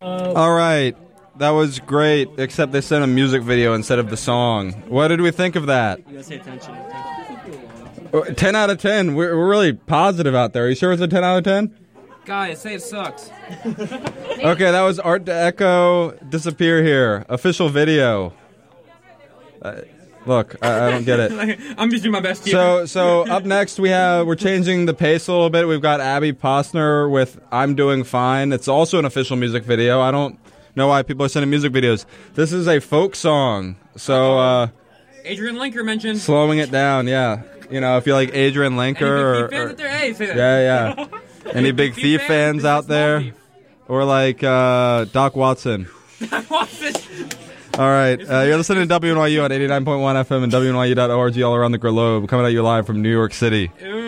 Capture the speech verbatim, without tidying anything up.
All right. That was great, except they sent a music video instead of the song. What did we think of that? You gotta say attention. attention. ten out of ten. We're, we're really positive out there. Are you sure it's a ten out of ten? Guys, say it sucks. Okay, that was Art Deco Disappear Here. Official video. Uh, look, I, I don't get it. I'm just doing my best here. So, so up next we have, we're changing the pace a little bit. We've got Abby Posner with I'm Doing Fine. It's also an official music video. I don't know why people are sending music videos. This is a folk song. So, uh... Adrian Linker mentioned. Slowing it down, yeah. You know, if you like Adrian Linker or... Any big Thief fans out there? Hey, say that. Yeah, yeah. Any Big Thief fans out there? Or like uh, Doc Watson. Doc Watson. All right, uh, you're listening to W N Y U on eighty-nine point one F M and W N Y U dot org all around the globe, coming at you live from New York City. Ooh.